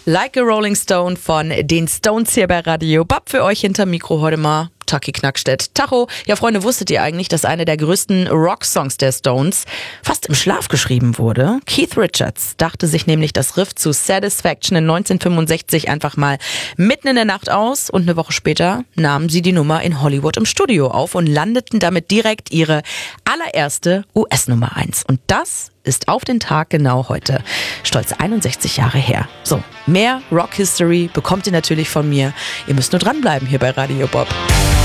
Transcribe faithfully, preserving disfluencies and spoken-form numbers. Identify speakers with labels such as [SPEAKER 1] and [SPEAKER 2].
[SPEAKER 1] Like a Rolling Stone von den Stones hier bei Radio Bob. Für euch hinterm Mikro heute mal Taki Knackstedt. Tacho, ja Freunde, wusstet ihr eigentlich, dass einer der größten Rocksongs der Stones fast im Schlaf geschrieben wurde? Keith Richards dachte sich nämlich das Riff zu Satisfaction in neunzehnhundertfünfundsechzig einfach mal mitten in der Nacht aus und eine Woche später nahmen sie die Nummer in Hollywood im Studio auf und landeten damit direkt ihre allererste U S-Nummer eins. Und das ist auf den Tag genau heute stolze einundsechzig Jahre her. So, mehr Rock History bekommt ihr natürlich von mir. Ihr müsst nur dranbleiben hier bei Radio Bob.